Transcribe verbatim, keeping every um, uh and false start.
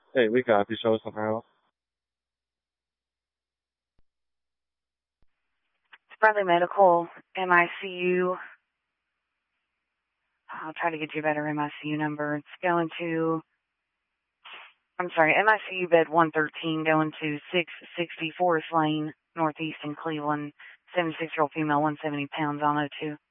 Hey, we copy. Show us something else. Bradley Medical, M I C U. I'll try to get you a better M I C U number. It's going to, I'm sorry, M I C U bed one thirteen going to six sixty Forest Lane, Northeast in Cleveland. seventy-six-year-old female, one hundred seventy pounds on O two.